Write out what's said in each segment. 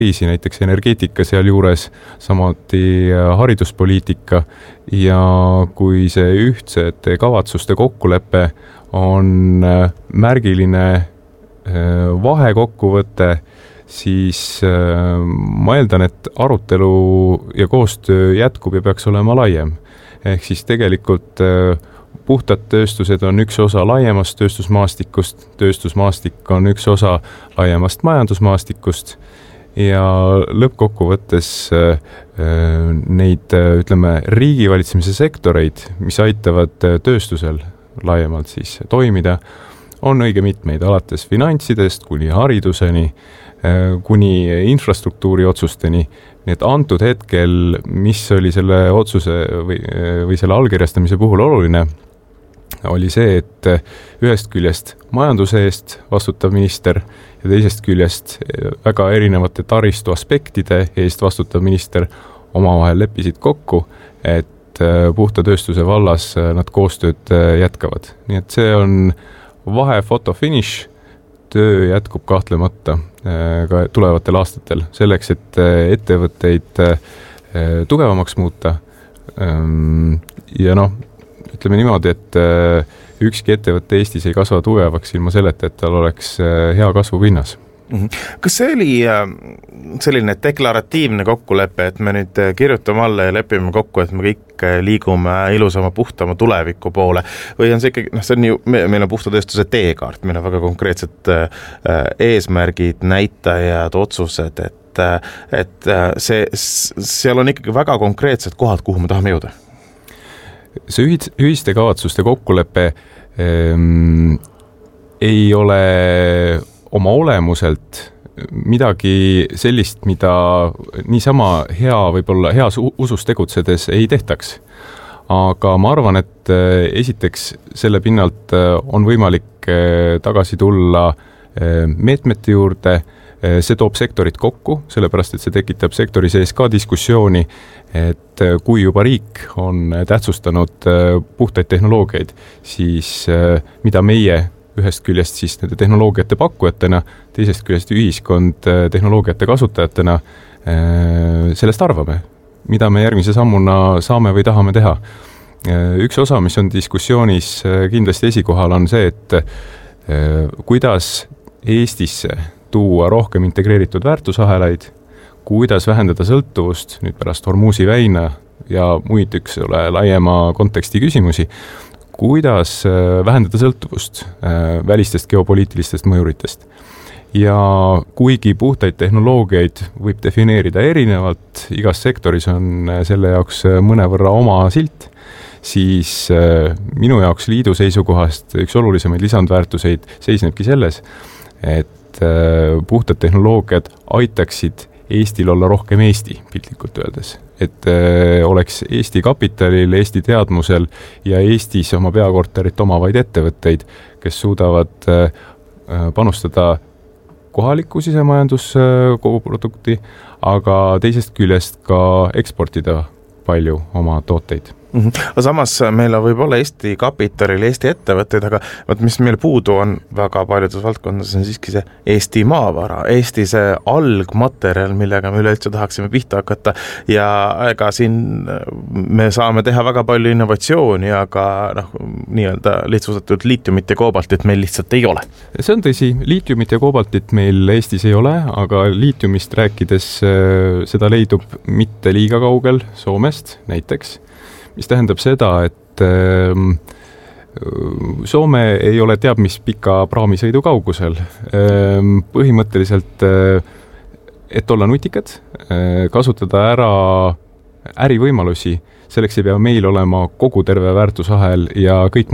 kriisi, näiteks energeetika seal juures, samuti hariduspoliitika ja kui see ühtsete kavatsuste kokkulepe on märgiline vahekokkuvõte, siis ma eeldan, et arutelu ja koostöö jätkub ja peaks olema laiem. Ehk siis tegelikult puhtad tööstused on üks osa laiemast tööstusmaastikust, tööstusmaastik on üks osa laiemast majandusmaastikust ja lõppkokkuvõttes neid, ütleme, riigivalitsemise sektoreid, mis aitavad tööstusel laiemalt siis toimida, on õige mitmeid, alates finantsidest kuni hariduseni, kuni infrastruktuuri otsusteni. Nii et antud hetkel, mis oli selle otsuse või selle allkirjastamise puhul oluline, oli see, et ühest küljest majanduse eest vastutav minister ja teisest küljest väga erinevate taristu aspektide eest vastutav minister omavahel leppisid kokku, et puhta tööstuse vallas nad koostööd jätkavad. Nii et see on vahefoto finish, töö jätkub kahtlemata ka tulevatel aastatel selleks, et ettevõtteid tugevamaks muuta. Ja ütleme niimoodi, et ükski ettevõtte Eestis ei kasva tugevaks ilma selleta, et tal oleks hea kasvupinnas. Kas see oli selline deklaratiivne kokkulepe, et me nüüd kirjutame alla ja lepime kokku, et me kõik liigume ilusama, puhtama tuleviku poole, või on see ikkagi, see on ju, meil on puhta tööstuse teekaart, meil on väga konkreetsed eesmärgid, näitajad, otsused, et seal on ikkagi väga konkreetsed kohad, kuhu me tahame jõuda? See ühiste kavatsuste kokkulepe ei ole oma olemuselt midagi sellist, mida niisama võib-olla heas usus tegutsedes ei tehtaks. Aga ma arvan, et esiteks selle pinnalt on võimalik tagasi tulla meetmete juurde, see toob sektorit kokku, sellepärast et see tekitab sektori sees ka diskussiooni, et kui juba riik on tähtsustanud puhtaid tehnoloogiaid, siis mida meie ühest küljest siis nende tehnoloogiate pakkujatena, teisest küljest ühiskond tehnoloogiate kasutajatena sellest arvame, mida me järgmise sammuna saame või tahame teha. Üks osa, mis on diskussioonis kindlasti esikohal, on see, et kuidas Eestisse tuua rohkem integreeritud väärtusahelaid, kuidas vähendada sõltuvust nüüd pärast Hormuzi väina ja muid laiema konteksti küsimusi, kuidas vähendada sõltuvust välistest geopoliitilistest mõjuritest. Ja kuigi puhtaid tehnoloogiaid võib defineerida erinevalt, igas sektoris on selle jaoks mõnevõrra oma silt, siis minu jaoks liidu seisukohast üks olulisemaid lisandväärtuseid seisnebki selles, et puhtad tehnoloogiad aitaksid Eestil olla rohkem Eesti, piltlikult öeldes. Et oleks Eesti kapitalil, Eesti teadmusel ja Eestis oma peakorterit omavaid ettevõtteid, kes suudavad panustada kohalikku sisemajandus koguprodukti, aga teisest küljest ka eksportida palju oma tooteid. Samas meil võib olla Eesti kapitalil, Eesti ettevõtteid, aga mis meil puudu on väga paljudes valdkondades on siiski see Eesti maavara, Eesti see algmaterjal, millega me üleüldse tahaksime pihta hakata ja ega siin me saame teha väga palju innovatsiooni, aga nii-öelda lihtsustatult liitiumit ja koobaltit meil lihtsalt ei ole. See on tõsi, liitiumit ja koobaltit meil Eestis ei ole, aga liitiumist rääkides seda leidub mitte liiga kaugel Soomest näiteks, mis tähendab seda, et Soome ei ole teab mis pika praamisõidu kaugusel. Põhimõtteliselt, et olla nutikad, kasutada ära ärivõimalusi, selleks ei pea meil olema kogu terve väärtusahel ja kõik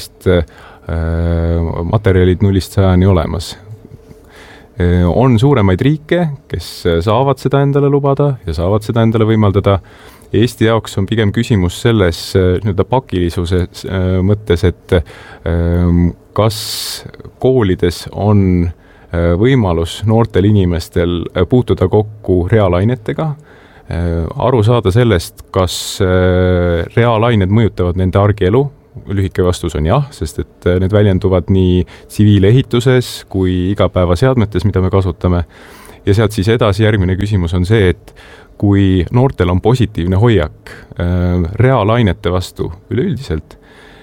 materjalid 0-100 olemas. On suuremaid riike, kes saavad seda endale lubada ja saavad seda endale võimaldada. Eesti jaoks on pigem küsimus selles pakilisuse mõttes, et kas koolides on võimalus noortel inimestel puutuda kokku reaalainetega, aru saada sellest, kas reaalained mõjutavad nende argielu. Lühike vastus on jah, sest et need väljenduvad nii tsiviilehituses kui igapäevaseadmetes, mida me kasutame. ja sealt siis edasi järgmine küsimus on see, et kui noortel on positiivne hoiak reaalainete vastu üleüldiselt,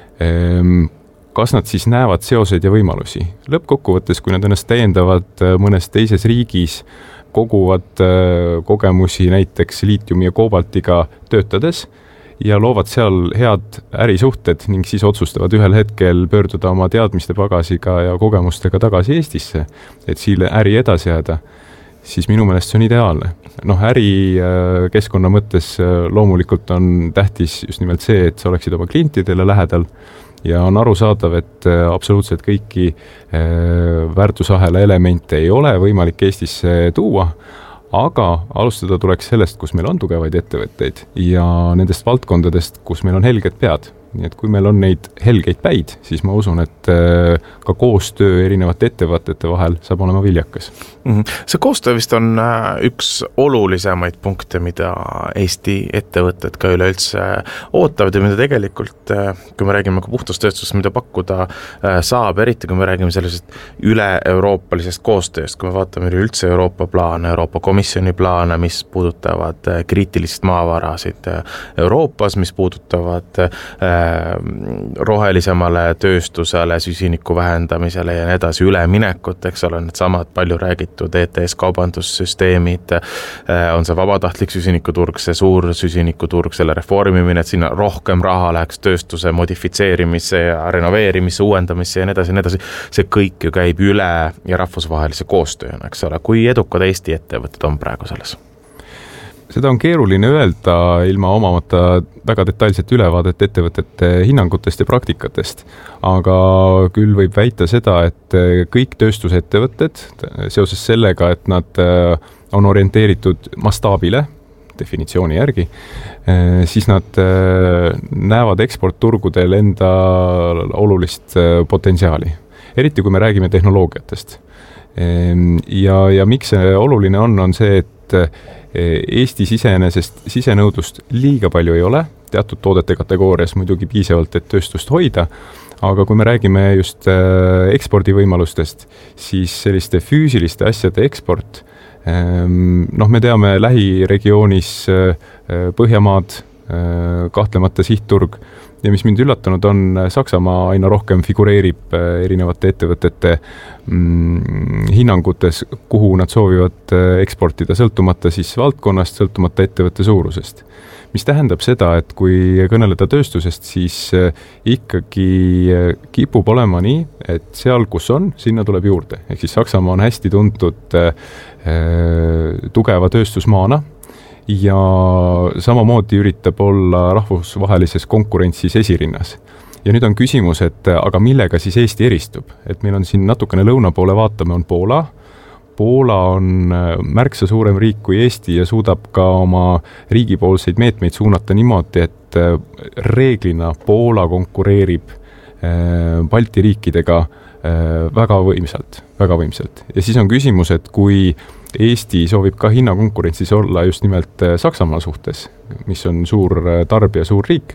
kas nad siis näevad seoseid ja võimalusi? Lõppkokkuvõttes, kui nad ennast täiendavad mõnes teises riigis, koguvad kogemusi näiteks liitiumi ja koobaltiga töötades ja loovad seal head ärisuhted ning siis otsustavad ühel hetkel pöörduda oma teadmiste pagasiga ja kogemustega tagasi Eestisse, et siile äri edasi jääda, siis minu meelest see on ideaalne. Ärikeskkonna mõttes loomulikult on tähtis just nimelt see, et sa oleksid oma klientidele lähedal ja on arusaadav, et absoluutselt kõiki väärtusahela elemente ei ole võimalik Eestisse tuua, aga alustada tuleks sellest, kus meil on tugevaid ettevõtteid ja nendest valdkondadest, kus meil on helged pead. Nii et kui meil on neid helgeid päid, siis ma usun, et ka koostöö erinevate ettevõtete vahel saab olema viljakas. See koostöö vist on üks olulisemaid punkte, mida Eesti ettevõtted ka üleüldse ootavad ja mida tegelikult, kui me räägime ka puhtustööstusest, mida pakkuda saab, eriti kui me räägime sellisest üle-euroopalisest koostööst, kui me vaatame üleüldse Euroopa plaane, Euroopa Komisjoni plaane, mis puudutavad kriitilist maavarasid Euroopas, mis puudutavad rohelisemale tööstusele, süsiniku vähendamisele ja nii edasi üleminekut, eks ole, need samad palju räägitud ETS kaubandussüsteemid, on see vabatahtlik süsinikuturg, see suur süsinikuturg, selle reformimine, et sinna rohkem raha läheks tööstuse modifitseerimisse ja renoveerimisse, uuendamisse ja nii edasi, see kõik ju käib üle ja rahvusvahelise koostööna, eks ole, kui edukad Eesti ettevõtted on praegu selles? Seda on keeruline öelda ilma omamata väga detailset ülevaadet ettevõtete hinnangutest ja praktikatest, aga küll võib väita seda, et kõik tööstusettevõtted seoses sellega, et nad on orienteeritud mastaabile, definitsiooni järgi, siis nad näevad eksportturgudel enda olulist potentsiaali, eriti kui me räägime tehnoloogiatest. Ja miks see oluline on see, et Eesti sisenõudlust liiga palju ei ole, teatud toodete kategoorias muidugi piisavalt, et tööstust hoida, aga kui me räägime just ekspordivõimalustest, siis selliste füüsiliste asjade eksport, me teame lähiregioonis Põhjamaad, kahtlemata sihtturg, ja mis mind üllatanud on, Saksamaa aina rohkem figureerib erinevate ettevõtete hinnangutes, kuhu nad soovivad eksportida, sõltumata siis valdkonnast, sõltumata ettevõtte suurusest. Mis tähendab seda, et kui kõneleda tööstusest, siis ikkagi kipub olema nii, et seal, kus on, sinna tuleb juurde. Ehk siis Saksamaa on hästi tuntud tugeva tööstusmaana, ja samamoodi üritab olla rahvusvahelises konkurentsis esirinnas. Ja nüüd on küsimus, et aga millega siis Eesti eristub? Et meil on siin natukene lõuna poole vaatame, on Poola. Poola on märksa suurem riik kui Eesti ja suudab ka oma riigipoolseid meetmeid suunata niimoodi, et reeglina Poola konkureerib Balti riikidega väga võimsalt. Ja siis on küsimus, et kui Eesti soovib ka hinnakonkurentsis olla just nimelt Saksamaa suhtes, mis on suur tarbija, suur riik,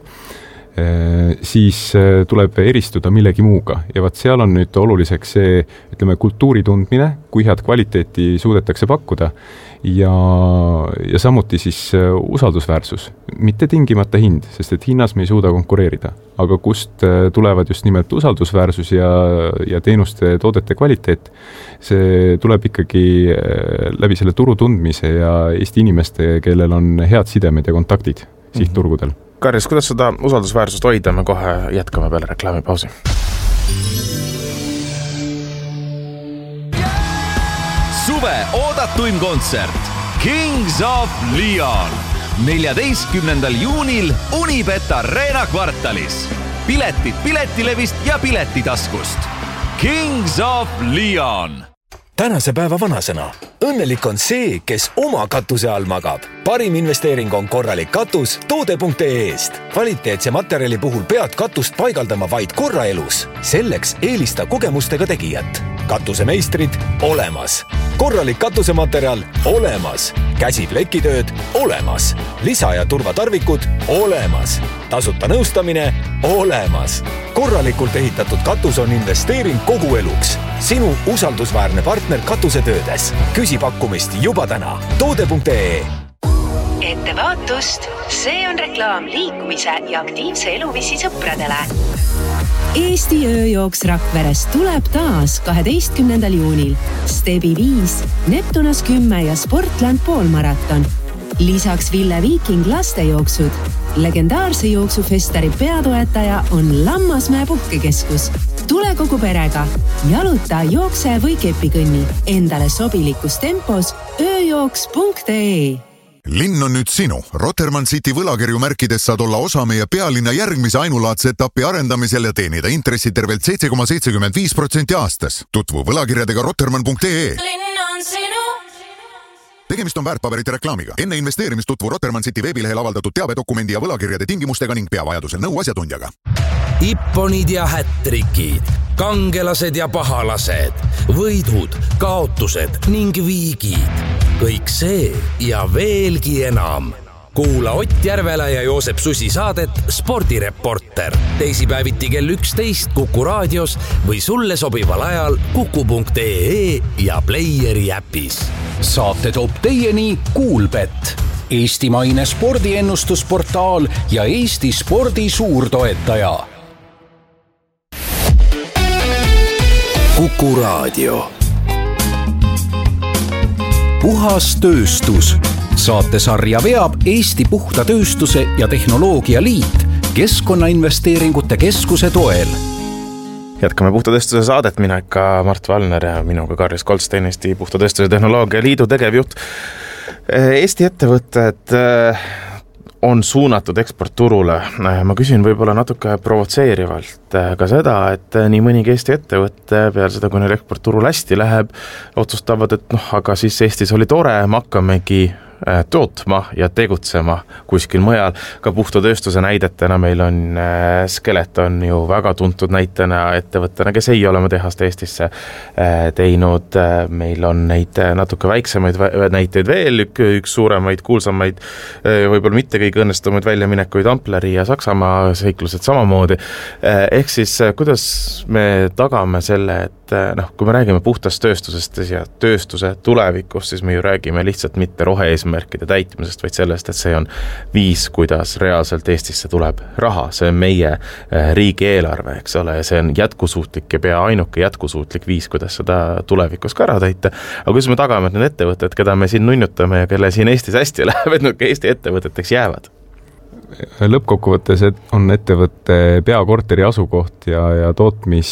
siis tuleb eristuda millegi muuga. Ja vaat seal on nüüd oluliseks see, ütleme, kultuuri tundmine, kui head kvaliteeti suudetakse pakkuda ja samuti siis usaldusväärsus. Mitte tingimata hind, sest et hinnas me ei suuda konkureerida. Aga kust tulevad just nimelt usaldusväärsus ja teenuste toodete kvaliteet, see tuleb ikkagi läbi selle turu tundmise ja Eesti inimeste, kellel on head sidemed ja kontaktid sihtturgudel. Karjas, kuidas seda usaldusväärsust hoida? Me kohe jätkame peale reklaamipausi. Suve oodatuim kontsert Kings of Leon 14. juunil Unibet Arena kvartalis. Piletid Piletilevist ja Piletitaskust. Kings of Leon. Tänase päeva vanasõna. Õnnelik on see, kes oma katuse all magab. Parim investeering on korralik katus toode.ee-st. Kvaliteetse materjali puhul pead katust paigaldama vaid korra elus. Selleks eelista kogemustega tegijat. Katusemeistrid olemas. korralik katusematerjal olemas, käsiplekitööd olemas, lisa- ja turvatarvikud olemas, tasuta nõustamine olemas. Korralikult ehitatud katus on investeering kogu eluks. Sinu usaldusväärne partner katusetöödes. Küsi pakkumist juba täna. Toode.ee. Ettevaatust, see on reklaam liikumise ja aktiivse eluviisi sõpradele. Eesti ööjooks Rakverest tuleb taas 12. juunil. Stebi 5, Neptunas 10 ja Sportland poolmaraton. Lisaks Ville Viiking lastejooksud. Legendaarse jooksufestari peatoetaja on Lammasmäe puhkekeskus. Tule kogu perega. Jaluta, jookse või kepikõnni. Endale sobilikus tempos ööjooks.ee. Linn on nüüd sinu. Rotermann City võlakirju märkides saad olla osa meie pealinna järgmise ainulaadse etapi arendamisel ja teenida intressi tervelt 7,75% aastas. Tutvu võlakirjadega rotermann.ee. Linn on sinu. Tegemist on väärtpaberite reklaamiga. Enne investeerimist tutvu Rotermann City veebilehel avaldatud teabedokumendi ja võlakirjade tingimustega ning pea vajadusel nõu asjatundjaga. Ipponid ja hättrikid, kangelased ja pahalased, võidud, kaotused ning viigid. Kõik see ja veelgi enam. Kuula Ott Järvela ja Joosep Susi saadet Spordireporter. Teisipäeviti kell 11 Kuku raadios või sulle sobival ajal kuku.ee ja Playeri äpis. Saate toob teieni Kuulbett, eestimaine spordiennustusportaal ja Eesti spordi suurtoetaja. Kuku raadio. Puhas tööstus. Saatesarja veab Eesti Puhta Tööstuse ja Tehnoloogia Liit Keskkonnainvesteeringute Keskuse toel. Jätkame Puhta Tööstuse saadet, mina ikka Mart Valner ja minuga Karlis Kolstein, Eesti Puhta Tööstuse Tehnoloogia Liidu tegevjuht. Eesti ettevõtted on suunatud eksportturule. Ma küsin võib-olla natuke provotseerivalt ka seda, et nii mõnigi Eesti ettevõtte peale seda, kui neil eksportturul hästi läheb, otsustavad, et aga siis Eestis oli tore, me hakkamegi tootma ja tegutsema kuskil mujal. Ka Puhta Tööstuse näidetena meil on Skeleton ju väga tuntud näitena ettevõttena, kes ei ole oma tehast Eestisse teinud. Meil on neid natuke väiksemaid näiteid veel, üks suuremaid, kuulsamaid, võib-olla mitte kõige õnnestumaid väljaminekuid Ampleri ja Saksamaa seiklused samamoodi. Ehk siis, kuidas me tagame selle, et kui me räägime puhtast tööstusest ja tööstuse tulevikust, siis me ju räägime lihtsalt mitte roheeesmärkide täitmisest, vaid sellest, et see on viis, kuidas reaalselt Eestisse tuleb raha. See on meie riigi eelarve, eks ole, ja see on jätkusuutlik ja pea ainuke jätkusuutlik viis, kuidas seda tulevikus ka ära täita. Aga kuidas me tagame, et need ettevõtted, keda me siin nunnutame ja kelle siin Eestis hästi läheb, et nad ka Eesti ettevõteteks jäävad? Lõppkokkuvõttes on ettevõtte peakorteri asukoht ja tootmis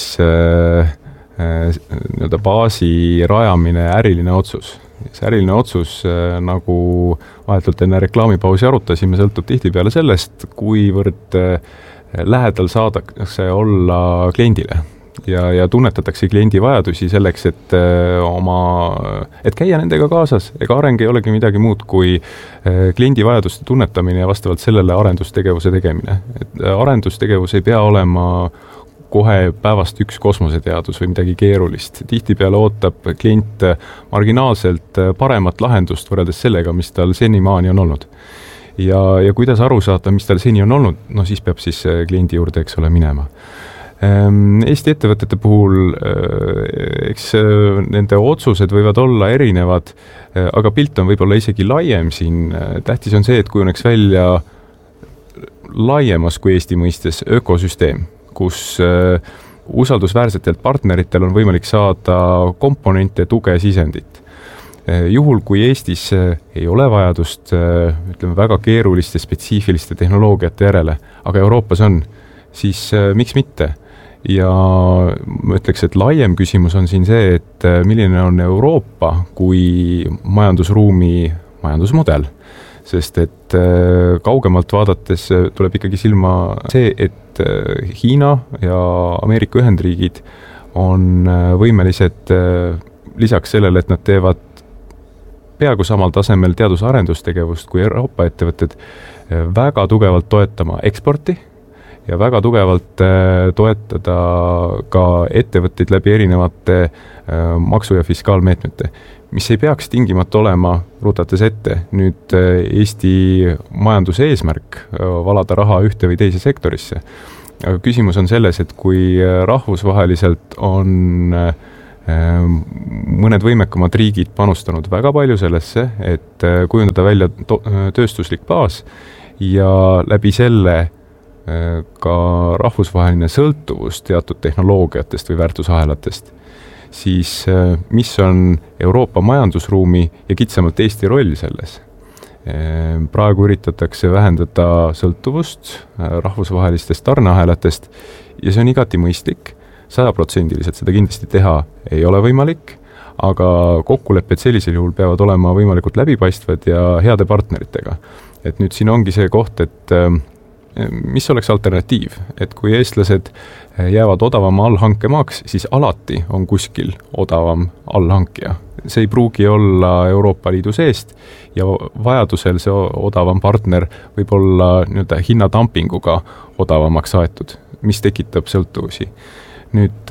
baasi rajamine äriline otsus. See äriline otsus, nagu vahetult enne reklaamipausi arutasime, sõltub tihtipeale sellest, kuivõrd lähedal saadakse olla kliendile ja tunnetatakse kliendi vajadusi selleks, et käia nendega kaasas. Ega areng ei olegi midagi muud kui kliendi vajaduste tunnetamine ja vastavalt sellele arendustegevuse tegemine. Et arendustegevus ei pea olema kohe päevast üks kosmoseteadus või midagi keerulist. Tihtipeale ootab klient marginaalselt paremat lahendust võrreldes sellega, mis tal senimaani on olnud. Ja kuidas aru saada, mis tal seni on olnud, siis peab siis kliendi juurde, eks ole, minema. Eesti ettevõtete puhul, eks nende otsused võivad olla erinevad, aga pilt on võib-olla isegi laiem siin. Tähtis on see, et kujuneks välja laiemas kui Eesti mõistes ökosüsteem, kus usaldusväärsetelt partneritel on võimalik saada komponente, tuge, sisendit. Juhul, kui Eestis ei ole vajadust väga keeruliste, spetsiifiliste tehnoloogiate järele, aga Euroopas on, siis miks mitte? Ja ma ütleks, et laiem küsimus on siin see, et milline on Euroopa kui majandusruumi majandusmudel. Sest et kaugemalt vaadates tuleb ikkagi silma see, et Hiina ja Ameerika Ühendriigid on võimelised lisaks sellele, et nad teevad peaaegu samal tasemel teadus- arendustegevust kui Euroopa ettevõtted, väga tugevalt toetama eksporti ja väga tugevalt toetada ka ettevõtteid läbi erinevate maksu- ja fiskaalmeetmete. mis ei peaks tingimata olema, rutates ette, nüüd Eesti majanduse eesmärk valada raha ühte või teise sektorisse. Aga küsimus on selles, et kui rahvusvaheliselt on mõned võimekamad riigid panustanud väga palju sellesse, et kujundada välja tööstuslik baas ja läbi selle ka rahvusvaheline sõltuvus teatud tehnoloogiatest või väärtusahelatest, siis mis on Euroopa majandusruumi ja kitsamalt Eesti roll selles? Praegu üritatakse vähendada sõltuvust rahvusvahelistest tarneahelatest ja see on igati mõistlik. 100% seda kindlasti teha ei ole võimalik, aga kokkulepped sellisel juhul peavad olema võimalikult läbipaistvad ja heade partneritega. Et nüüd siin ongi see koht, et mis oleks alternatiiv, et kui eestlased jäävad odavama allhankemaaks, siis alati on kuskil odavam allhankija. See ei pruugi olla Euroopa Liidu seest ja vajadusel see odavam partner võib olla hinnadumpinguga odavamaks aetud, mis tekitab sõltuvusi. Nüüd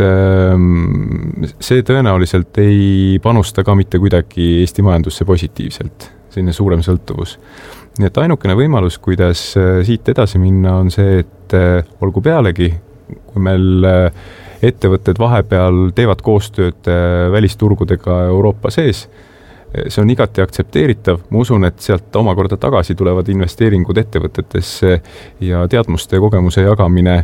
see tõenäoliselt ei panusta ka mitte kuidagi Eesti majandusse positiivselt, selline suurem sõltuvus. Nii et ainukene võimalus, kuidas siit edasi minna, on see, et olgu pealegi, kui meil ettevõtted vahepeal teevad koostööd välisturgudega Euroopa sees, see on igati aktsepteeritav. Ma usun, et sealt omakorda tagasi tulevad investeeringud ettevõtetesse ja teadmuste ja kogemuse jagamine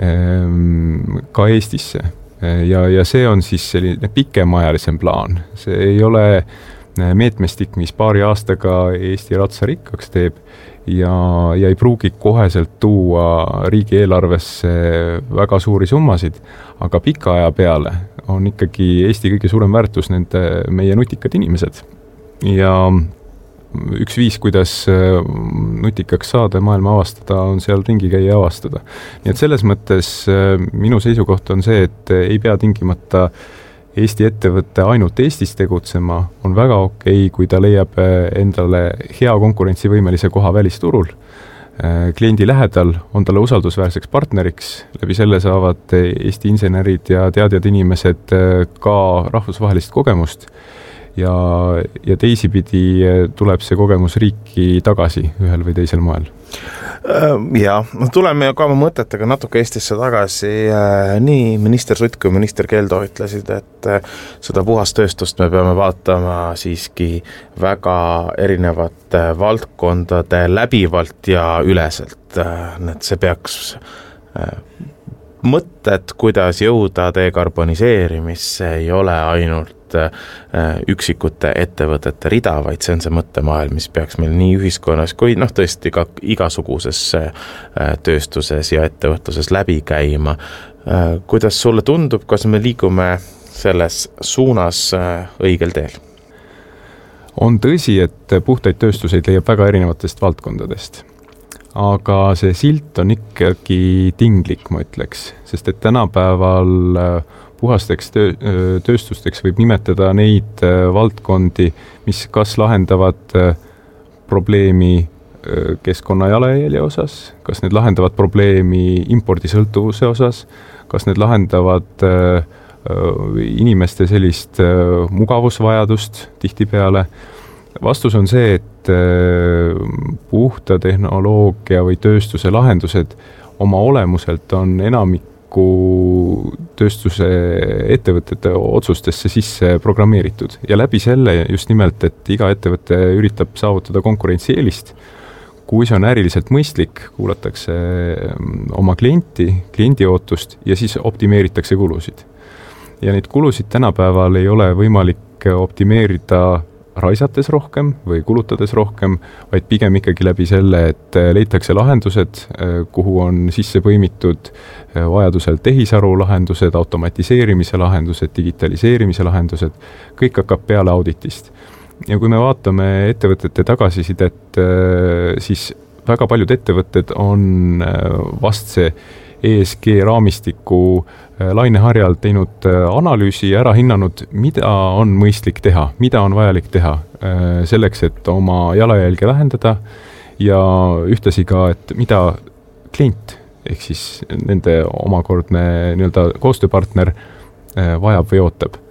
ka Eestisse. Ja see on siis selline pikemaajalisem plaan. See ei ole meetmestik, mis paari aastaga Eesti ratsa rikkaks teeb ja ei pruugi koheselt tuua riigieelarvesse väga suuri summasid, aga pika aja peale on ikkagi Eesti kõige suurem väärtus nende meie nutikad inimesed. Ja üks viis, kuidas nutikaks saada ja maailma avastada, on seal ringi käia ja avastada. Nii et selles mõttes minu seisukoht on see, et ei pea tingimata Eesti ettevõtte ainult Eestis tegutsema, on väga okei, kui ta leiab endale hea konkurentsivõimelise koha välisturul. Kliendi lähedal on talle usaldusväärseks partneriks, läbi selle saavad Eesti insenerid ja teadjad inimesed ka rahvusvahelist kogemust ja teisipidi tuleb see kogemus riiki tagasi ühel või teisel moel. Ja, tuleme ka oma mõtetega natuke Eestisse tagasi. Nii minister Sutt kui minister Keldo ütlesid, et seda puhastööstust me peame vaatama siiski väga erinevate valdkondade läbivalt ja üleselt. See peaks mõtted, kuidas jõuda dekarboniseerimisse, ei ole ainult üksikute ettevõtete rida, vaid see on see mõttemaailm, mis peaks meil nii ühiskonnas kui tõesti ka igasuguses tööstuses ja ettevõtluses läbi käima. Kuidas sulle tundub, kas me liigume selles suunas õigel teel? On tõsi, et puhtaid tööstuseid leiab väga erinevatest valdkondadest. Aga see silt on ikkagi tinglik, ma ütleks, sest et tänapäeval puhasteks tööstusteks võib nimetada neid valdkondi, mis kas lahendavad probleemi keskkonnajalajälje osas, kas need lahendavad probleemi impordisõltuvuse osas, kas need lahendavad inimeste sellist mugavusvajadust tihtipeale. Vastus on see, et puhta tehnoloogia või tööstuse lahendused oma olemuselt on enamiku tööstuse ettevõtete otsustesse sisse programmeeritud ja läbi selle just nimelt, et iga ettevõte üritab saavutada konkurentsieelist. Kui see on äriliselt mõistlik, kuulatakse oma kliendi ootust ja siis optimeeritakse kulusid. Ja neid kulusid tänapäeval ei ole võimalik optimeerida raisates rohkem või kulutades rohkem, vaid pigem ikkagi läbi selle, et leitakse lahendused, kuhu on sisse põimitud vajadusel tehisaru lahendused, automatiseerimise lahendused, digitaliseerimise lahendused, kõik hakkab peale auditist. Ja kui me vaatame ettevõtete tagasisidet, siis väga paljud ettevõtted on vast see ESG raamistiku laineharjal teinud analüüsi ja ära hinnanud, mida on mõistlik teha, mida on vajalik teha selleks, et oma jalajälge vähendada ja ühtlasi ka, et mida klient ehk siis nende omakordne koostööpartner vajab või ootab.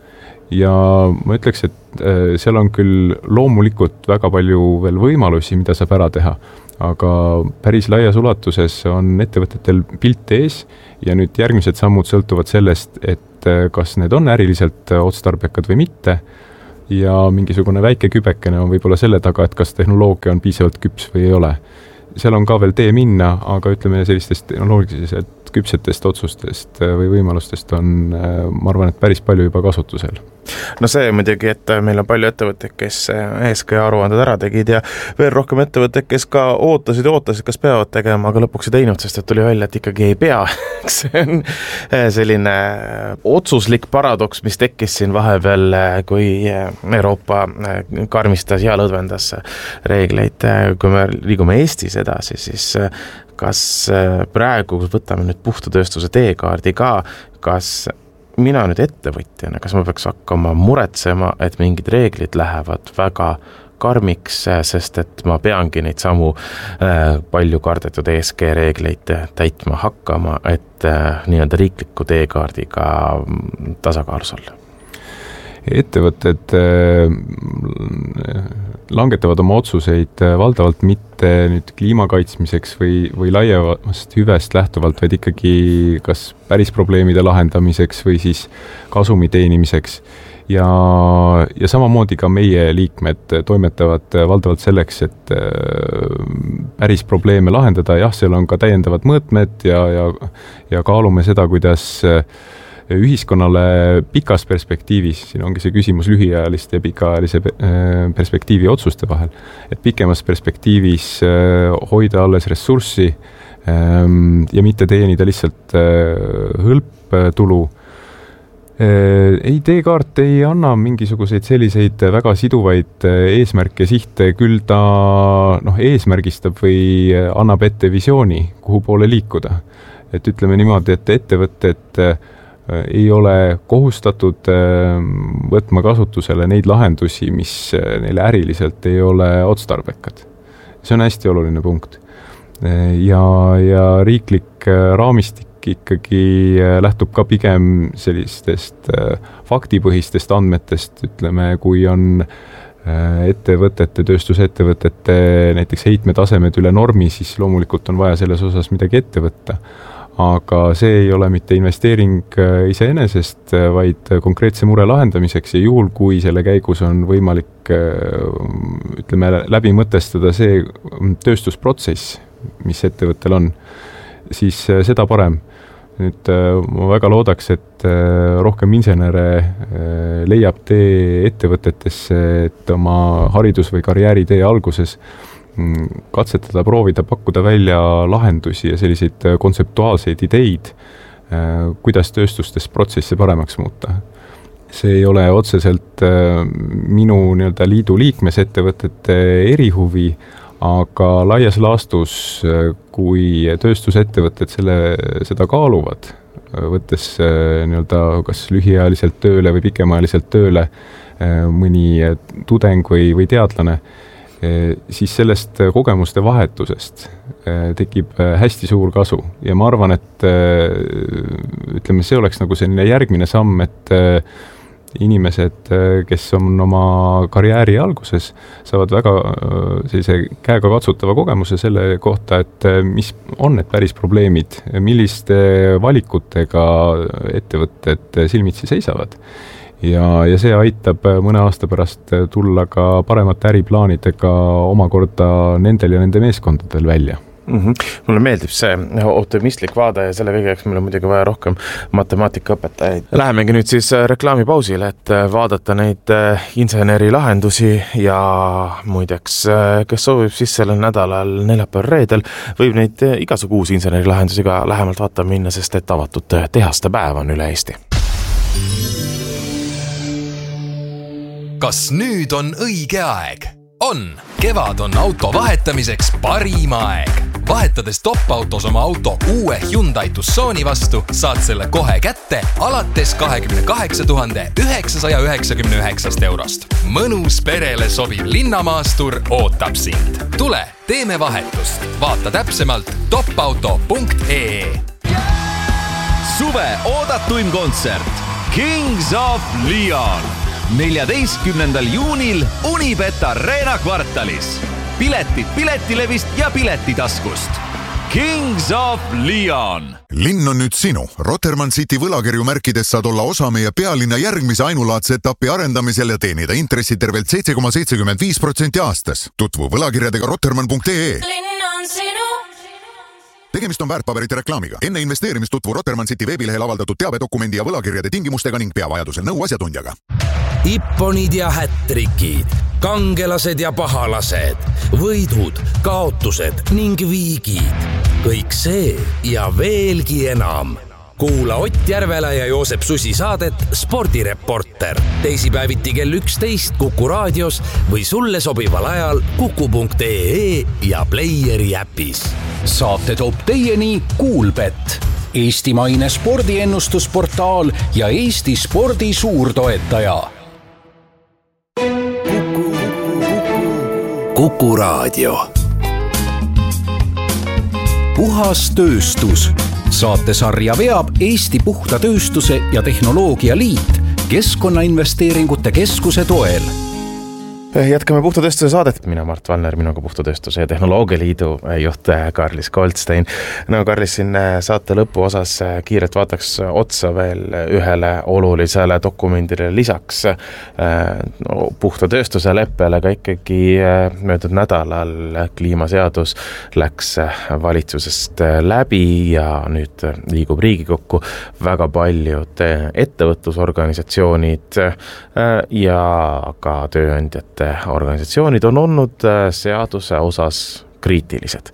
ja ma ütleks, et seal on küll loomulikult väga palju veel võimalusi, mida saab ära teha, aga päris laias ulatuses on ettevõtetel pilt ees ja nüüd järgmised sammud sõltuvad sellest, et kas need on äriliselt otstarbekad või mitte ja mingisugune väike kübekene on võib-olla selle taga, et kas tehnoloogia on piisavalt küps või ei ole. Seal on ka veel tee minna, aga ütleme sellistest tehnoloogiliselt küpsetest otsustest või võimalustest on, ma arvan, et päris palju juba kasutusel. No see muidugi, et meil on palju ettevõtteid, kes ESG aruanded ära tegid ja veel rohkem ettevõtteid, kes ka ootasid, kas peavad tegema, aga lõpuks ei teinud, sest et tuli välja, et ikkagi ei pea. See on selline otsuslik paradoks, mis tekkis siin vahepeal, kui Euroopa karmistas ja lõdvendas reegleid. Kui me liigume Eestis edasi, siis kas praegu võtame nüüd puhta tööstuse teekaardi ka, kas mina nüüd ettevõtjana, kas ma peaks hakkama muretsema, et mingid reeglid lähevad väga karmiks, sest et ma peangi neid samu palju kardetud ESG reegleid täitma hakkama, et nii-öelda riikliku teekaardiga tasakaalus olla? Ettevõtted langetavad oma otsuseid valdavalt mitte nüüd kliimakaitsmiseks või laiemast hüvest lähtuvalt, vaid ikkagi kas päris probleemide lahendamiseks või siis kasumi teenimiseks. Ja samamoodi ka meie liikmed toimetavad valdavalt selleks, et päris probleeme lahendada. Jah, seal on ka täiendavad mõõtmed ja kaalume seda, kuidas ühiskonnale pikas perspektiivis, siin ongi see küsimus lühiajaliste ja pikaajalise perspektiivi otsuste vahel, et pikemas perspektiivis hoida alles ressurssi ja mitte teenida lihtsalt hõlptulu. Ei, teekaart ei anna mingisuguseid selliseid väga siduvaid eesmärke ja sihte, küll ta eesmärgistab või annab ette visiooni, kuhu poole liikuda. Et ütleme niimoodi, et ettevõtted ei ole kohustatud võtma kasutusele neid lahendusi, mis neile äriliselt ei ole otstarbekad. See on hästi oluline punkt. Ja riiklik raamistik ikkagi lähtub ka pigem sellistest faktipõhistest andmetest, ütleme, kui on tööstusettevõtete näiteks heitmetasemed üle normi, siis loomulikult on vaja selles osas midagi ette võtta. Aga see ei ole mitte investeering iseenesest, vaid konkreetse mure lahendamiseks ja juhul, kui selle käigus on võimalik, ütleme, läbi mõtestada see tööstusprotsess, mis ettevõttel on, siis seda parem. Nüüd ma väga loodaks, et rohkem insenere leiab tee ettevõtetesse, et oma haridus- või karjääritee alguses katsetada, proovida, pakkuda välja lahendusi ja selliseid kontseptuaalseid ideid, kuidas tööstustes protsesse paremaks muuta. See ei ole otseselt minu nii-öelda liidu liikmesettevõtete erihuvi, aga laias laastus, kui tööstusettevõtted seda kaaluvad, võttes nii-öelda kas lühiajaliselt tööle või pikemaajaliselt tööle mõni tudeng või teadlane, siis sellest kogemuste vahetusest tekib hästi suur kasu. Ja ma arvan, et ütleme, see oleks nagu selline järgmine samm, et inimesed, kes on oma karjääri alguses, saavad väga sellise käega katsutava kogemuse selle kohta, et mis on need päris probleemid, milliste valikutega ettevõtted silmitsi seisavad. Ja see aitab mõne aasta pärast tulla ka paremate äriplaanidega omakorda nendel ja nende meeskondadel välja. Mulle meeldib see optimistlik vaade ja selle kõigeks meil on muidugi vaja rohkem matemaatikaõpetajaid. Lähemegi nüüd siis reklaamipausile, et vaadata neid inseneri lahendusi ja muideks, kes soovib siis sellel nädalal neljapäeval-reedel, võib neid igasugu uusi inseneri lahendusi ka lähemalt vaatama minna, sest et avatud tehaste päev on üle Eesti. Kas nüüd on õige aeg? On! Kevad on auto vahetamiseks parim aeg. Vahetades top-autos oma auto uue Hyundai Tucsoni vastu, saad selle kohe kätte alates 28 999 eurost. Mõnus perele sobiv linnamaastur ootab sind. Tule, teeme vahetust. Vaata täpsemalt topauto.ee. Suve oodatuim kontsert. Kings of Leon 14. juunil Unibet Arena kvartalis. Piletid Piletilevist ja Piletitaskust. Kings of Leon. Linn on nüüd sinu. Rotermann City võlakirju märkides saad olla osa meie pealinna järgmise ainulaadse etapi arendamisel ja teenida intressitervelt 7,75% aastas. Tutvu võlakirjadega rotermann.ee. Linn on sinu. Tegemist on väärtpaberite reklaamiga. Enne investeerimist tutvu Rotermann City veebilehel avaldatud teabedokumendi ja võlakirjade tingimustega ning pea vajadusel nõu asjatundjaga. Ipponid ja hättrikid, kangelased ja pahalased, võidud, kaotused ning viigid. Kõik see ja veelgi enam. Kuula Ott Järvela ja Joosep Susi saadet Spordireporter. Teisipäeviti kell 11 Kuku raadios või sulle sobival ajal kuku.ee ja Playeri äpis. Saate toob teieni Kuulbet, eestimaine spordiennustusportaal ja Eesti spordi suurtoetaja. Kuku raadio. Puhas tööstus. Saatesarja veab Eesti Puhta Tööstuse ja Tehnoloogia Liit Keskkonnainvesteeringute Keskuse toel. Jätkame Puhta Tööstuse saadet. Mina Mart Valner, minuga Puhta Tööstuse ja Tehnoloogia Liidu juht Karlis Goldstein. No Karlis, siin saate lõpu osas kiirelt vaataks otsa veel ühele olulisele dokumendile lisaks Puhta Tööstuse leppele, aga ikkagi möödunud nädalal kliimaseadus läks valitsusest läbi ja nüüd liigub Riigikokku. Väga paljud ettevõtlusorganisatsioonid ja ka tööandjate organisatsioonid on olnud seaduse osas kriitilised.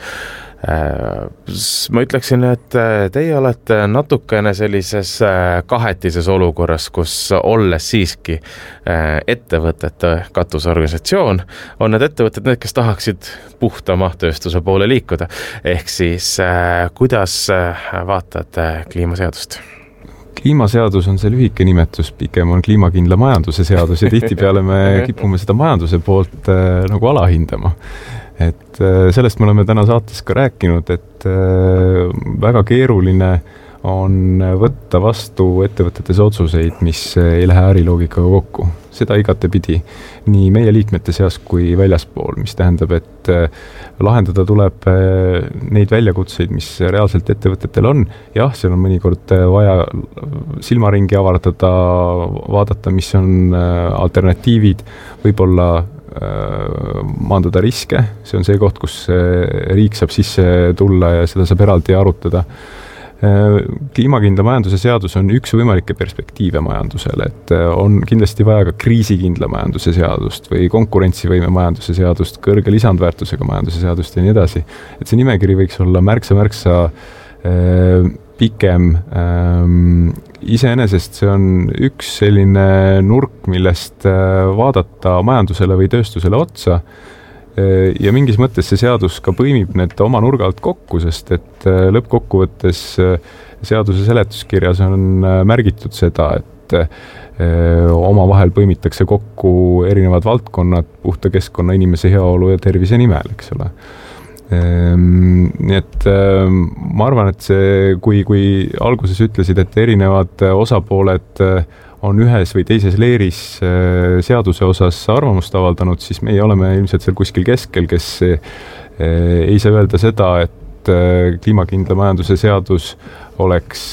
Ma ütleksin, et teie olete natukene sellises kahetises olukorras, kus olles siiski ettevõtete katusorganisatsioon, on need ettevõtted need, kes tahaksid puhtama tööstuse poole liikuda. Ehk siis, kuidas vaatad kliimaseadust? Kliimaseadus on see lühike nimetus, pikem on kliimakindla majanduse seadus ja tihtipeale me kipume seda majanduse poolt nagu alahindama. Et sellest me oleme täna saates ka rääkinud, et väga keeruline on võtta vastu ettevõtetes otsuseid, mis ei lähe äriloogikaga kokku. Seda igatepidi nii meie liikmete seas kui väljaspool, mis tähendab, et lahendada tuleb neid väljakutseid, mis reaalselt ettevõtetel on. Jah, seal on mõnikord vaja silmaringi avardada, vaadata, mis on alternatiivid, võib-olla maandada riske. See on see koht, kus riik saab sisse tulla ja seda saab eraldi arutada. Kliimakindla majanduse seadus on üks võimalikke perspektiive majandusele, et on kindlasti vaja ka kriisikindla majanduse seadust või konkurentsivõime majanduse seadust, kõrge lisandväärtusega majanduse seadust ja nii edasi. Et see nimekiri võiks olla märksa pikem. Iseenesest see on üks selline nurk, millest vaadata majandusele või tööstusele otsa. Ja mingis mõttes see seadus ka põimib need oma nurga alt kokku, sest et lõppkokkuvõttes seaduse seletuskirjas on märgitud seda, et oma vahel põimitakse kokku erinevad valdkonnad puhta keskkonna, inimese heaolu ja tervise nimel, eks ole. Nii et ma arvan, et see, kui alguses ütlesid, et erinevad osapooled on ühes või teises leeris seaduse osas arvamust avaldanud, siis meie oleme ilmselt seal kuskil keskel, kes ei saa öelda seda, et kliimakindla majanduse seadus oleks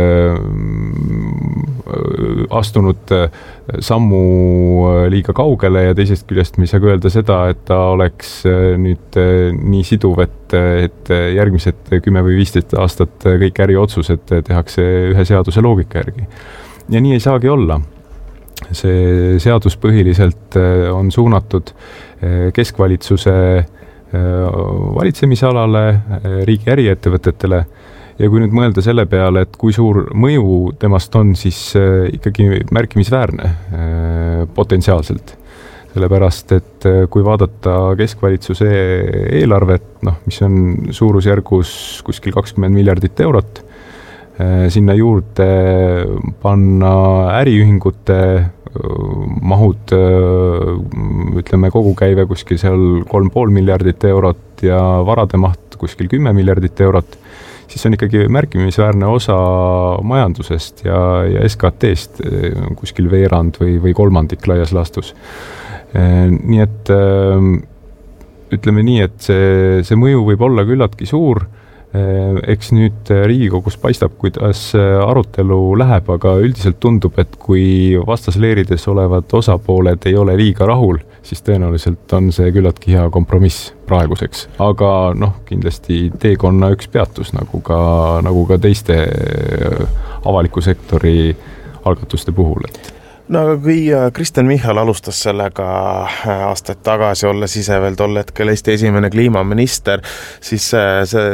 astunud sammu liiga kaugele ja teisest küljest me ei saa öelda seda, et ta oleks nüüd nii siduv, et järgmised 10 või 15 aastat kõik äriotsused tehakse ühe seaduse loogika järgi. Ja nii ei saagi olla. See seadus põhiliselt on suunatud keskvalitsuse valitsemisalale, riigi äriettevõtetele ja kui nüüd mõelda selle peale, et kui suur mõju temast on, siis ikkagi märkimisväärne potentsiaalselt. Sellepärast, et kui vaadata keskvalitsuse eelarvet, mis on suurusjärgus kuskil 20 miljardit eurot, sinna juurde panna äriühingute mahud, ütleme kogukäive kuskil seal 3,5 miljardit eurot ja varade maht kuskil 10 miljardit eurot, siis on ikkagi märkimisväärne osa majandusest ja SKT-st kuskil veerand või kolmandik laias laastus. Nii et ütleme nii, et see mõju võib olla küllaltki suur. Eks nüüd Riigikogus paistab, kuidas arutelu läheb, aga üldiselt tundub, et kui vastasleerides olevad osapooled ei ole liiga rahul, siis tõenäoliselt on see küllaltki hea kompromiss praeguseks. Aga kindlasti teekonna üks peatus, nagu ka teiste avaliku sektori algatuste puhul. No aga kui Kristen Michal alustas sellega aastaid tagasi, olles ise veel tol hetkel Eesti esimene kliimaminister, siis see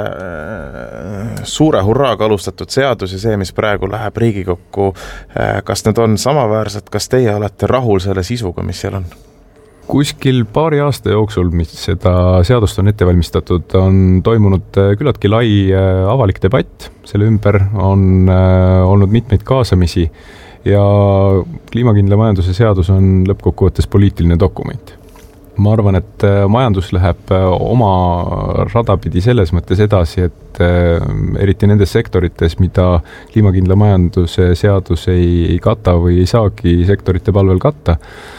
suure hurraaga alustatud seadus ja see, mis praegu läheb Riigikokku, kas need on samaväärsed, kas teie olete rahul selle sisuga, mis seal on? Kuskil paari aasta jooksul, mis seda seadust on ette valmistatud, on toimunud küllaltki lai avalik debatt. Selle ümber on olnud mitmeid kaasamisi ja kliimakindla majanduse seadus on lõppkokkuvõttes poliitiline dokument. Ma arvan, et majandus läheb oma radapidi selles mõttes edasi, et eriti nendes sektorites, mida kliimakindla majanduse seadus ei kata või ei saagi sektorite palvel katta,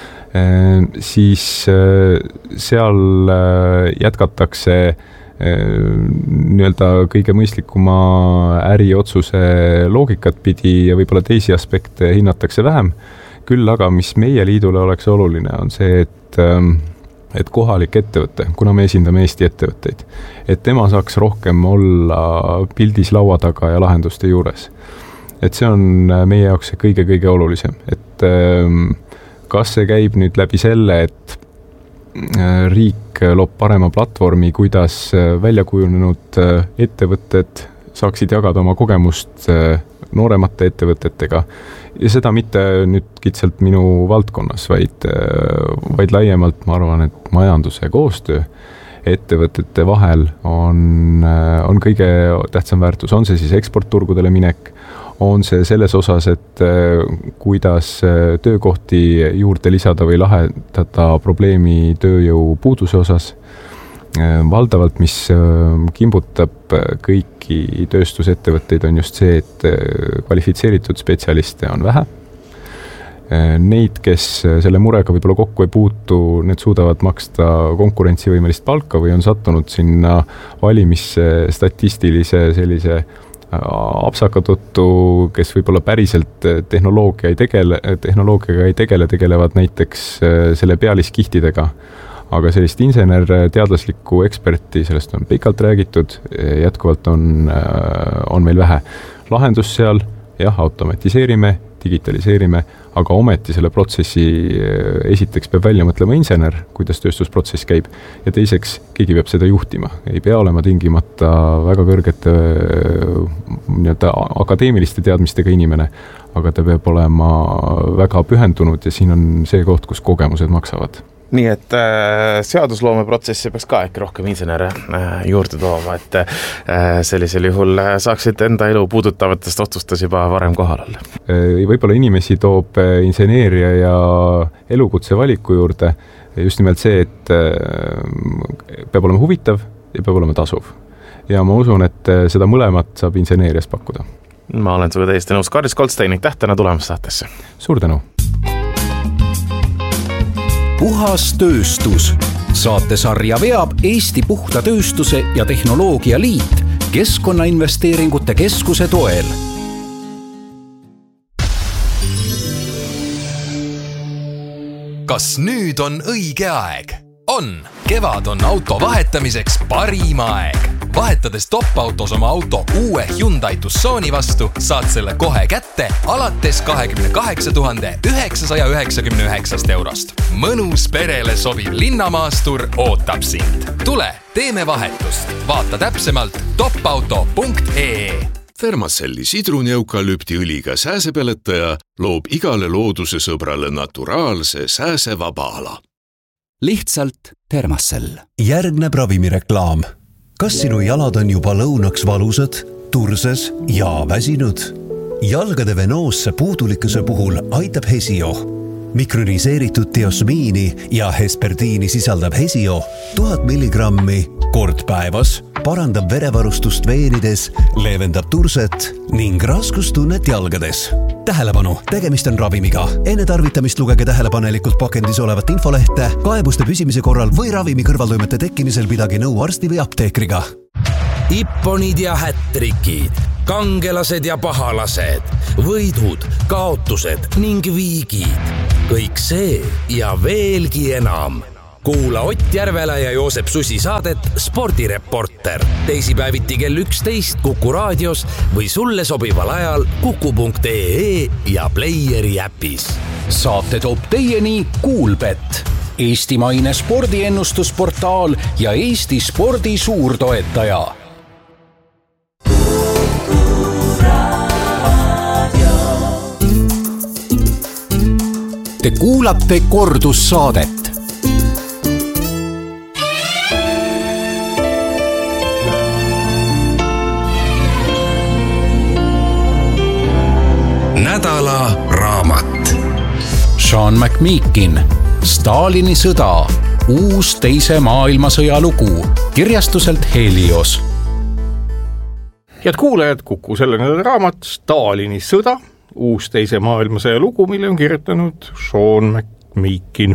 siis seal jätkatakse nii-öelda kõige mõistlikuma äriotsuse loogikat pidi ja võib-olla teisi aspekte hinnatakse vähem. Küll aga, mis meie liidule oleks oluline, on see, et kohalik ettevõte, kuna me esindame Eesti ettevõtteid, et tema saaks rohkem olla pildis laua taga ja lahenduste juures. Et see on meie jaoks kõige olulisem. Et kas see käib nüüd läbi selle, et riik loob parema platvormi, kuidas välja kujunenud ettevõtted saaksid jagada oma kogemust nooremate ettevõtetega. Ja seda mitte nüüd kitsalt minu valdkonnas, vaid laiemalt ma arvan, et majanduse koostöö ettevõtete vahel on kõige tähtsam väärtus. On see siis eksportturgudele minek, on see selles osas, et kuidas töökohti juurde lisada või lahendada probleemi tööjõu puuduse osas. Valdavalt, mis kimbutab kõiki tööstusettevõtteid, on just see, et kvalifitseeritud spetsialiste on vähe. Neid, kes selle murega võib-olla kokku ei puutu, need suudavad maksta konkurentsivõimelist palka või on sattunud sinna valimisstatistilise sellise apsaka tõttu, kes võib-olla päriselt tehnoloogiaga ei tegelevad näiteks selle pealiskihtidega. Aga sellist insener-teadlaslikku eksperti, sellest on pikalt räägitud, jätkuvalt on meil vähe. Lahendus seal, automatiseerime, digitaliseerime, aga ometi selle protsessi esiteks peab välja mõtlema insener, kuidas tööstusprotsess käib, ja teiseks keegi peab seda juhtima. Ei pea olema tingimata väga kõrgete akadeemiliste teadmistega inimene, aga ta peab olema väga pühendunud ja siin on see koht, kus kogemused maksavad. Nii et seadusloome protsessi peaks ka äkki rohkem insenere juurde tooma, et sellisel juhul saaksid enda elu puudutavatest otsustas juba varem kohal olla. Võib-olla inimesi toob inseneeria ja elukutse valiku juurde just nimelt see, et peab olema huvitav ja peab olema tasuv. Ja ma usun, et seda mõlemat saab inseneerias pakkuda. Ma olen sulle täiesti nõus. Karis Goldstein, täna tulemast saatesse. Suur tänu! Puhas tööstus. Saatesarja veab Eesti Puhta Tööstuse ja Tehnoloogia Liit Keskkonnainvesteeringute Keskuse toel. Kas nüüd on õige aeg? On! Kevad on auto vahetamiseks parim aeg. Vahetades top-autos oma auto uue Hyundai Tucsoni vastu, saad selle kohe kätte alates 28 999 eurost. Mõnus perele sobiv linnamaastur ootab sind. Tule, teeme vahetust. Vaata täpsemalt topauto.ee. Thermacelli sidruneukalüpti õliga sääsepeletaja loob igale looduse sõbrale naturaalse sääsevaba ala. Lihtsalt Thermacell. Järgneb ravimireklaam. Kas sinu jalad on juba lõunaks valusad, turses ja väsinud? Jalgade venoosse puudulikkuse puhul aitab Hesio. Mikroniseeritud diosmiini ja hesperdiini sisaldab Hesio 1000 milligrammi kord päevas parandab verevarustust veenides, leevendab turset ning raskustunnet jalgades. Tähelepanu, tegemist on ravimiga. Enne tarvitamist lugege tähelepanelikult pakendis olevat infolehte, kaebuste püsimise korral või ravimi kõrvaltoimete tekkimisel pidage nõu arsti või apteekriga. Ipponid ja hättrikid, kangelased ja pahalased, võidud, kaotused ning viigid. Kõik see ja veelgi enam. Kuula Ott Järvela ja Joosep Susi saadet Spordireporter. Teisipäeviti kell 11 Kuku raadios või sulle sobival ajal kuku.ee ja Playeri äpis. Saate toob teieni Kuulbet, eestimaine spordiennustusportaal ja Eesti spordi suurtoetaja. Te kuulate kordussaadet. Nädala raamat. Sean McMeekin, Stalini sõda, uus teise maailmasõja lugu, kirjastuselt Helios. Head kuulajad, Kuku selle nädala raamat Stalini sõda, uus teise maailmasõja lugu, mille on kirjutanud Sean McMeekin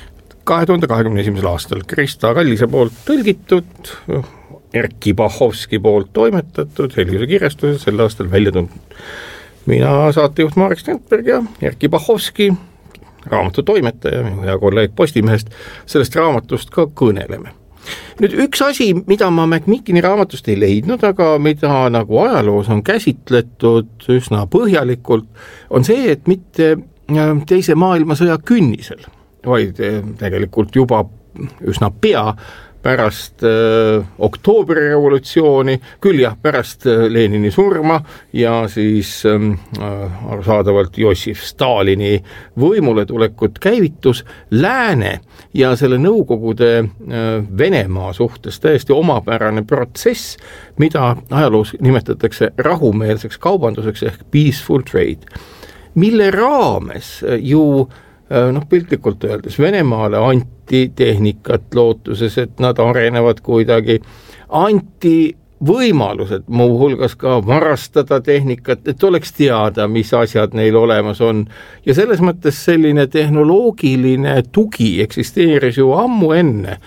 2021. aastal Krista Kallise poolt tõlgitud, Erkki Bahovski poolt toimetatud, Heliose kirjastuses sel aastal välja tulnud. Mina saatejuht Marek Strandberg ja Erkki Bahovski, raamatu toimetaja, minu hea kolleeg Postimehest, sellest raamatust ka kõneleme. Nüüd üks asi, mida ma McMeekini raamatust ei leidnud, aga mida nagu ajaloos on käsitletud üsna põhjalikult, on see, et mitte teise maailmasõja künnisel, vaid tegelikult juba üsna pea pärast oktoobrirevolutsiooni, küll jah, pärast Lenini surma ja siis arusaadavalt Jossif Stalini võimule tulekut käivitus lääne ja selle Nõukogude Venemaa suhtes täiesti omapärane protsess, mida ajaloos nimetatakse rahumeelseks kaubanduseks ehk peaceful trade, mille raames ju piltlikult öeldes Venemaale anti tehnikat lootuses, et nad arenevad kuidagi, anti võimalused muuhulgas ka varastada tehnikat, et oleks teada, mis asjad neil olemas on. Ja selles mõttes selline tehnoloogiline tugi eksisteeris ju ammu enne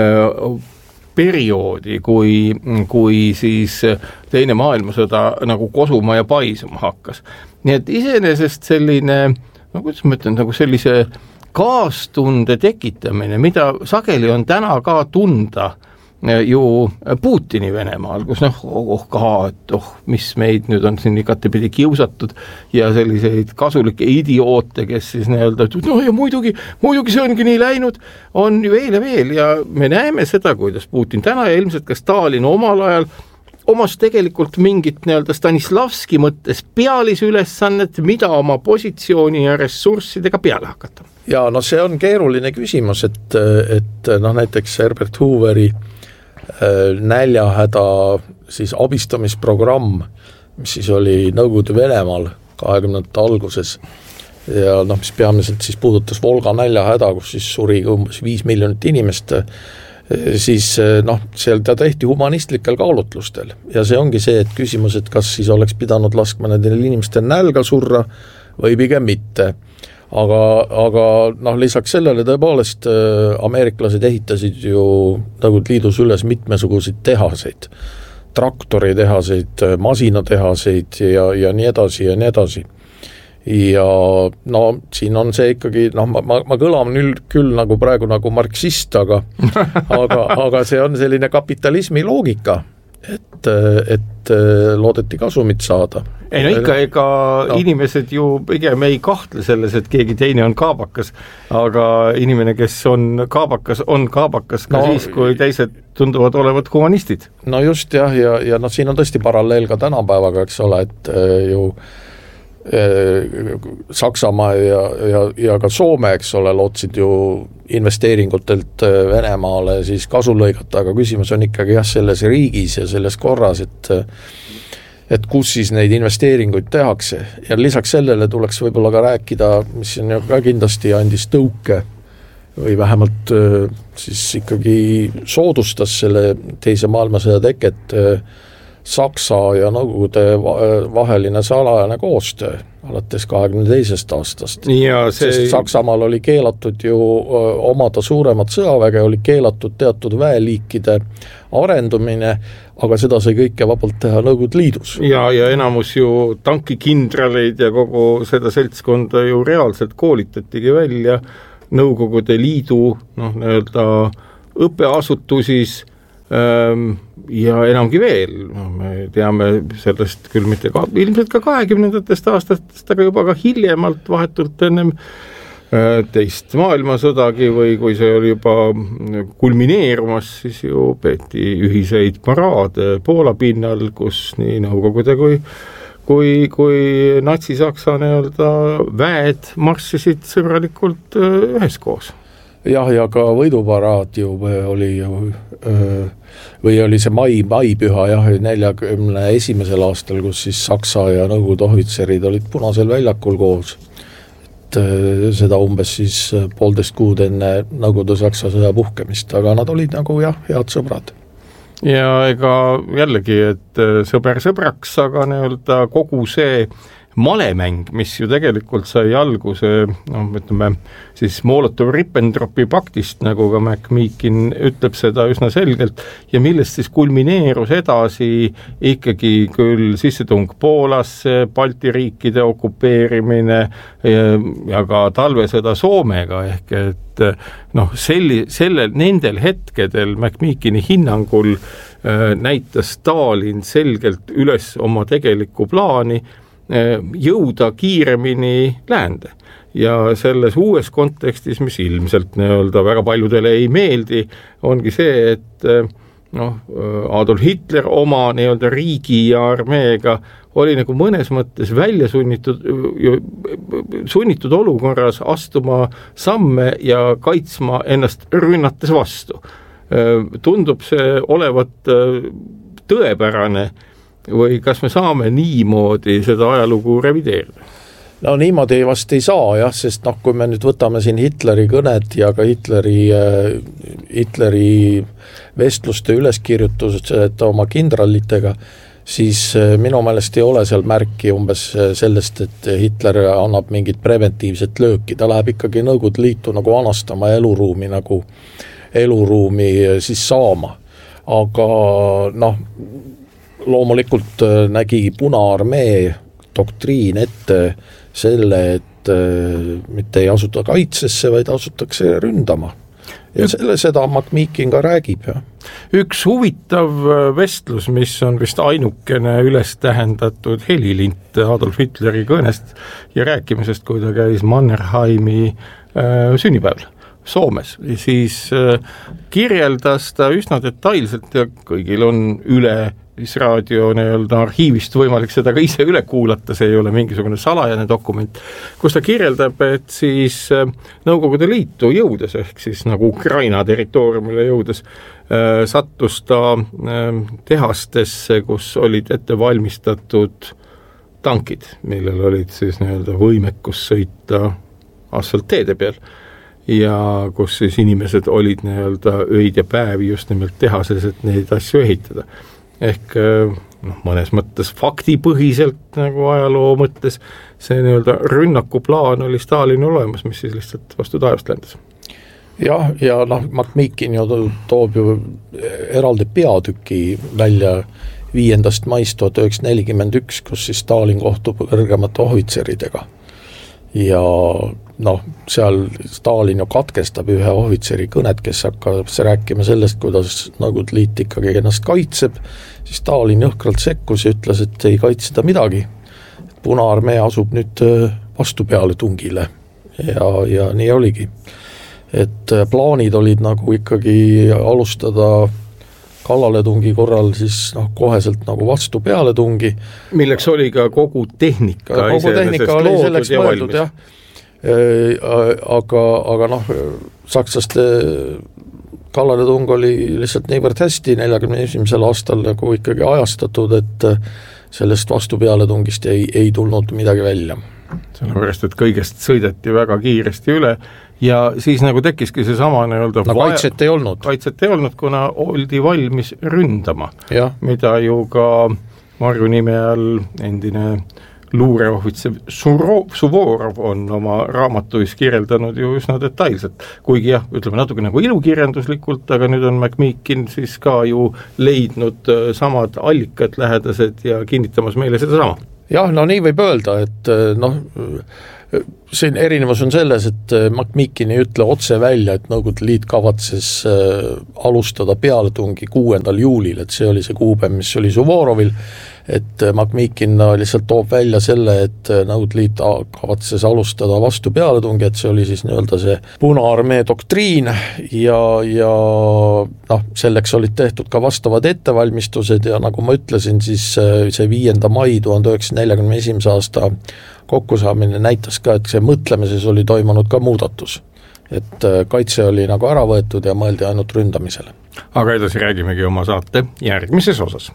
perioodi, kui siis teine maailmasõda nagu kosuma ja paisuma hakkas. Nii et iseenesest selline kuidas ma ütlen, nagu sellise kaastunde tekitamine, mida sageli on täna ka tunda ju Putini Venemaal, kus mis meid nüüd on siin igatepidi kiusatud ja selliseid kasulikke idioote, kes siis nii-öelda ja muidugi see ongi nii läinud, on ju veel ja me näeme seda, kuidas Putin täna ja ilmselt ka Stalin omal ajal omas tegelikult mingit nii-öelda Stanislavski mõttes pealisülesannet, mida oma positsiooni ja ressurssidega peale hakata. Ja see on keeruline küsimus, et näiteks Herbert Hooveri näljahäda siis abistamisprogramm, mis siis oli Nõukogude Venemaal 20. alguses ja mis peamiselt siis puudutas Volga näljahäda, kus siis suri umbes 5 miljonit inimest, siis seal ta tehti humanistlikel kaalutlustel ja see ongi see, et küsimus, et kas siis oleks pidanud laskma nendel inimestel nälga surra või pigem mitte. Aga lisaks sellele tõepoolest ameeriklased ehitasid ju Nõukogude Liidus üles mitmesuguseid tehaseid, traktoritehaseid, masinatehaseid ja nii edasi ja nii edasi. Ja siin on see ikkagi, ma kõlan küll nagu praegu nagu marksist, aga see on selline kapitalismi loogika, et loodeti kasumit saada. Ega inimesed ju pigem ei kahtle selles, et keegi teine on kaabakas, aga inimene, kes on kaabakas ka siis, kui teised tunduvad olevat humanistid. No just jah, ja siin on tõesti paralleel ka tänapäevaga, eks ole, et ju Saksamaa ja ka Soome, eks ole, lootsid ju investeeringutelt Venemaale siis kasu lõigata, aga küsimus on ikkagi selles riigis ja selles korras, et kus siis neid investeeringuid tehakse ja lisaks sellele tuleks võib-olla ka rääkida, mis on ju ka kindlasti andis tõuke või vähemalt siis ikkagi soodustas selle teise maailmasõja teket Saksa ja Nõukogude vaheline salajane koostöö alates 22. aastast. Sest Saksamaal oli keelatud ju omada suuremat sõjaväge, oli keelatud teatud väeliikide arendumine, aga seda sai kõike vabalt teha Nõukogude Liidus. Ja enamus ju tankikindraleid ja kogu seda seltskonda ju reaalselt koolitatigi välja Nõukogude Liidu nii-öelda õppeasutusis ja enamgi veel, me teame sellest küll mitte ilmselt ka 20. aastatest, aga juba ka hiljemalt vahetult ennem teist maailmasõdagi või kui see oli juba kulmineerumas, siis ju peeti ühiseid paraade Poola pinnal, kus nii Nõukogude kui natsi-saksa nii-öelda väed marssisid sõbralikult üheskoos. Jah, ja ka võiduparaad ju oli või oli see maipüha 41. aastal, kus siis Saksa ja Nõukogude ohvitserid olid Punasel väljakul koos. Et seda umbes siis 1,5 kuud enne Nõukogude-Saksa sõja puhkemist, aga nad olid nagu head sõbrad. Ja ega jällegi, et sõber sõbraks, aga nii-öelda kogu see malemäng, mis ju tegelikult sai alguse, ütleme siis Molotov-Ribbentropi paktist, nagu ka McMeekin ütleb seda üsna selgelt, ja millest siis kulmineerus edasi ikkagi küll sissetung Poolasse, Balti riikide okupeerimine ja ka talvesõda Soomega, ehk et nendel hetkedel McMeekini hinnangul näitas Stalin selgelt üles oma tegelikku plaani jõuda kiiremini läände. Ja selles uues kontekstis, mis ilmselt nii-öelda väga paljudele ei meeldi, ongi see, et Adolf Hitler oma nii-öelda riigi ja armeega oli nagu mõnes mõttes välja sunnitud olukorras astuma samme ja kaitsma ennast rünnates vastu. Tundub see olevat tõepärane või kas me saame niimoodi seda ajalugu revideerida? No niimoodi vast ei saa jah, sest kui me nüüd võtame siin Hitleri kõned ja ka Hitleri vestluste üleskirjutused oma kindralitega, siis minu meelest ei ole seal märki umbes sellest, et Hitler annab mingit preventiivset lööki, ta läheb ikkagi Nõukogude Liitu nagu anastama eluruumi siis saama, aga loomulikult nägi Punaarmee doktriin ette selle, et mitte ei asuta kaitsesse, vaid asutakse ründama. Ja seda McMeekin ka räägib. Ja. Üks huvitav vestlus, mis on vist ainukene üles tähendatud helilint Adolf Hitleri kõnest ja rääkimisest, kui ta käis Mannerheimi sünnipäeval Soomes, siis kirjeldas ta üsna detailselt ja kõigil on üle raadio nii-öelda arhiivist võimalik seda ka ise üle kuulata, see ei ole mingisugune salajane dokument, kus ta kirjeldab, et siis Nõukogude Liitu jõudes, ehk siis nagu Ukraina territooriumile jõudes, sattus ta tehastesse, kus olid ette valmistatud tankid, millel olid siis nii-öelda võimekus sõita asfaltteede peal ja kus siis inimesed olid nii-öelda öid ja päevi just nimelt tehases, et neid asju ehitada. Ehk mõnes mõttes faktipõhiselt nagu ajaloo mõttes see nii-öelda rünnakuplaan oli Stalini olemas, mis siis lihtsalt vastu taevast lendas. Ja McMeekin ju toob ju eraldi peatüki välja 5. maist 1941, kus siis Stalin kohtub kõrgemate ohvitseridega. Ja seal Stalin ju katkestab ühe ohvitseri kõnet, kes hakkab rääkima sellest, kuidas Nõukogude Liit ikkagi ennast kaitseb, siis Stalin jõhkralt sekkus ja ütles, et ei kaitseda midagi. Punaarmee asub nüüd vastu peale tungile ja nii oligi. Et plaanid olid nagu ikkagi alustada kallaletungi korral siis koheselt nagu vastu pealetungi. Milleks oli ka kogu tehnika. Kogu tehnika oli selleks mõeldud, jah. Aga sakslaste kallaletung oli lihtsalt niivõrd hästi 41. aastal nagu ikkagi ajastatud, et sellest vastu pealetungist ei tulnud midagi välja. sellepärast, et kõigest sõideti väga kiiresti üle ja siis nagu tekkiski see sama nii-öelda kaitset ei olnud. Kaitset ei olnud, kuna oldi valmis ründama, mida ju ka Marju nime all endine luureohvitser Suvorov on oma raamatuis kirjeldanud ju üsna detailselt, kuigi jah, ütleme natuke nagu ilukirjanduslikult, aga nüüd on McMeekin siis ka ju leidnud samad allikad lähedased ja kinnitamas meile seda sama. Jah, no nii võib öelda, et siin erinevus on selles, et McMeekin ei ütle otse välja, et Nõukogude Liit kavatses alustada pealetungi 6. juulil, et see oli see kuupäev, mis oli Suvorovil, et McMeekin lihtsalt toob välja selle, et Nõukogude Liit kavatses alustada vastu pealetungi, et see oli siis nii-öelda see Punaarmee doktriin ja selleks olid tehtud ka vastavad ettevalmistused ja nagu ma ütlesin, siis see 5. mai 1941. aasta kokkusaamine näitas ka, et see mõtlemises oli toimunud ka muudatus. Et kaitse oli nagu ära võetud ja mõeldi ainult ründamisele. Aga edasi räägimegi oma saate järgmises osas.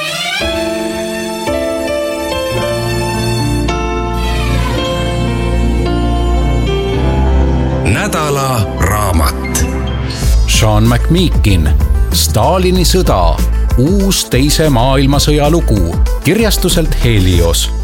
Nädala raamat. Sean McMeekin, Stalini sõda, uus teise maailmasõja lugu, kirjastuselt Helios.